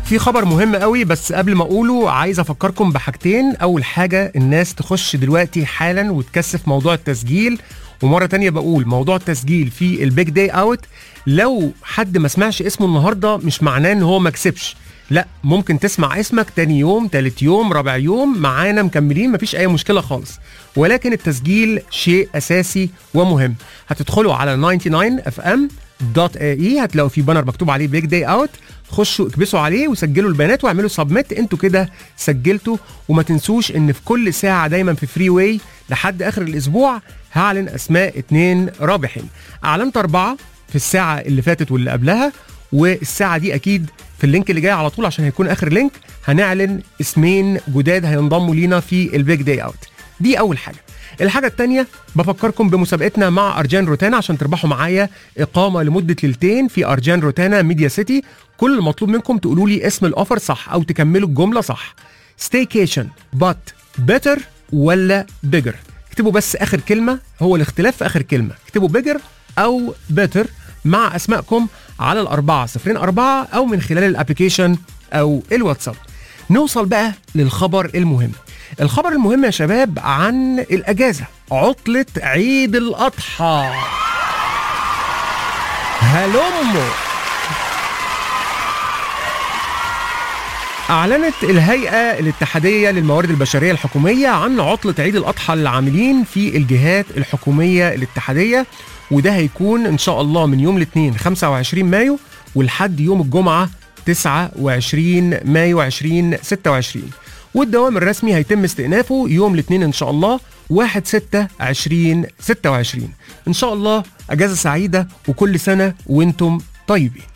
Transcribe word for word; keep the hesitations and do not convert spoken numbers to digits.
في خبر مهم قوي، بس قبل ما اقوله عايز افكركم بحاجتين. اول حاجة الناس تخش دلوقتي حالا وتكثف موضوع التسجيل، ومرة تانية بقول موضوع التسجيل في البيج داي اوت. لو حد ما سمعش اسمه النهاردة مش معناه ان هو ما كسبش، لا، ممكن تسمع اسمك تاني يوم، تالت يوم، رابع يوم معانا مكملين، مفيش اي مشكلة خالص. ولكن التسجيل شيء اساسي ومهم. هتدخلوا على تسعة وتسعين اف ام دوت اي، هتلاقوا في بانر مكتوب عليه بيج داي اوت، خشوا اكبسوا عليه وسجلوا البيانات واعملوا سبميت. انتوا كده سجلتوا. وما تنسوش ان في كل ساعة دايما في فري واي لحد اخر الاسبوع هعلن اسماء اتنين رابحين. اعلنت اربعة في الساعة اللي فاتت واللي قبلها، والساعة دي اكيد في اللينك اللي جاي على طول عشان هيكون اخر لينك هنعلن اسمين جداد هينضموا لينا في البيج داي اوت. دي اول حاجة. الحاجة التانية بفكركم بمسابقتنا مع أرجان روتانا عشان تربحوا معايا إقامة لمدة ليلتين في أرجان روتانا ميديا سيتي. كل المطلوب منكم تقولوا لي اسم الأوفر صح أو تكملوا الجملة صح. staycation but better ولا bigger؟ اكتبوا بس آخر كلمة، هو الاختلاف في آخر كلمة. اكتبوا bigger أو better مع أسمائكم على الأربعة صفرين أربعة أو من خلال الابليكيشن أو الواتساب. نوصل بقى للخبر المهم. الخبر المهم يا شباب عن الأجازة، عطلة عيد الأضحى. هلموا. أعلنت الهيئة الاتحادية للموارد البشرية الحكومية عن عطلة عيد الأضحى للعاملين في الجهات الحكومية الاتحادية، وده هيكون إن شاء الله من يوم الاثنين خمسة وعشرين مايو ولحد يوم الجمعة تسعة وعشرين مايو ألفين وستة وعشرين. والدوام الرسمي هيتم استئنافه يوم الاثنين ان شاء الله واحد ستة ألفين وستة وعشرين. ان شاء الله اجازة سعيدة وكل سنة وانتم طيبين.